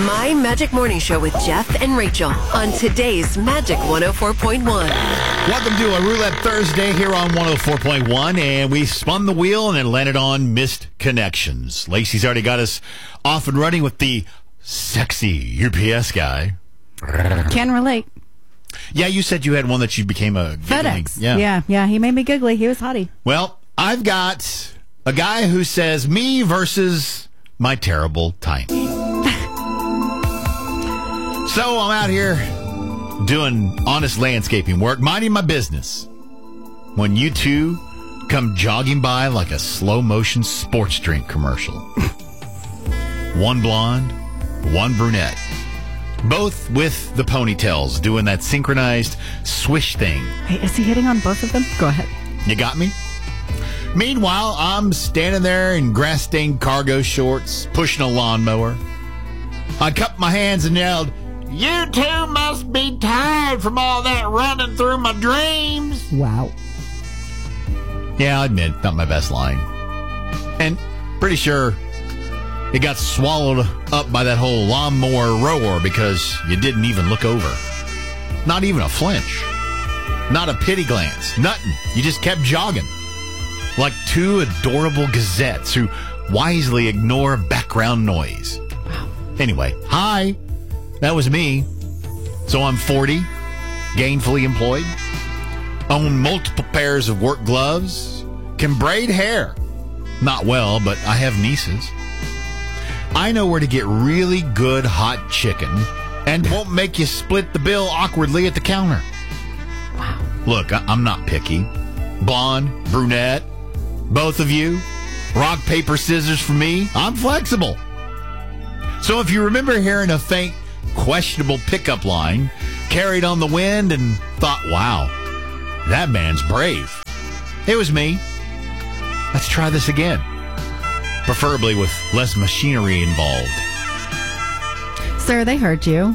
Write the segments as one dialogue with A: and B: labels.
A: My Magic Morning Show with Jeff and Rachel on today's Magic 104.1.
B: Welcome to a Roulette Thursday here on 104.1, and we spun the wheel and it landed on missed connections. Lacey's already got us off and running with the sexy UPS guy.
C: Can relate.
B: Yeah, you said you had one that you became a giggling.
C: FedEx. Yeah, he made me giggly. He was hottie.
B: Well, I've got a guy who says me versus my terrible timing. So I'm out here doing honest landscaping work, minding my business, when you two come jogging by like a slow-motion sports drink commercial. One blonde, one brunette. Both with the ponytails, doing that synchronized swish thing.
C: Hey, is he hitting on both of them? Go ahead.
B: You got me? Meanwhile, I'm standing there in grass-stained cargo shorts, pushing a lawnmower. I cupped my hands and yelled, "You two must be tired from all that running through my dreams."
C: Wow.
B: Yeah, I'll admit, not my best line. And pretty sure it got swallowed up by that whole lawnmower roar because you didn't even look over. Not even a flinch. Not a pity glance. Nothing. You just kept jogging. Like two adorable gazettes who wisely ignore background noise. Anyway, hi. That was me. So I'm 40, gainfully employed, own multiple pairs of work gloves, can braid hair. Not well, but I have nieces. I know where to get really good hot chicken and won't make you split the bill awkwardly at the counter.
C: Wow.
B: Look, I'm not picky. Blonde, brunette, both of you, rock, paper, scissors for me. I'm flexible. So if you remember hearing a faint, questionable pickup line carried on the wind and thought, wow, that man's brave, it was me. Let's try this again. Preferably with less machinery involved.
C: Sir, they heard you.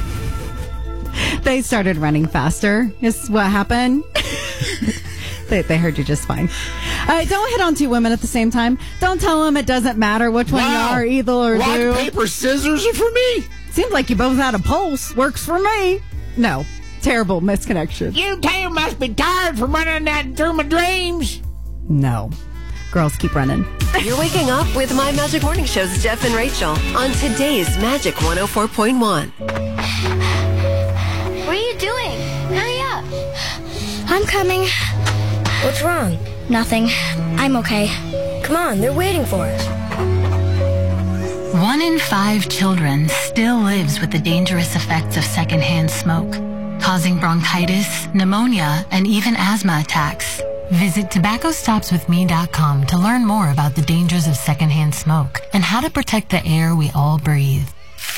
C: They started running faster, is what happened. They heard you just fine. Don't hit on two women at the same time. Don't tell them it doesn't matter which one you are, either or
B: rock,
C: do.
B: paper, scissors are for me.
C: Seems like you both had a pulse. Works for me. No. Terrible misconnection.
B: You two must be tired from running that through my dreams.
C: No. Girls, keep running.
A: You're waking up with My Magic Morning Show's Jeff and Rachel on today's Magic 104.1.
D: What are you doing? Hurry up. I'm coming.
E: What's wrong?
D: Nothing. I'm okay.
E: Come on, they're waiting for us.
F: 1 in 5 children still lives with the dangerous effects of secondhand smoke, causing bronchitis, pneumonia, and even asthma attacks. Visit tobaccostopswithme.com to learn more about the dangers of secondhand smoke and how to protect the air we all breathe.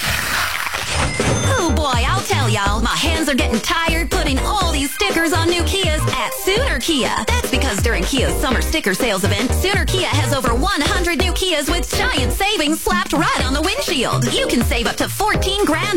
G: Oh boy, I'll tell y'all, my hands are getting tired putting all these stickers on new Kias at Sooner Kia. That's because during Kia's summer sticker sales event, Sooner Kia has over 100 new Kias with giant savings slapped right on the windshield. You can save up to $14,000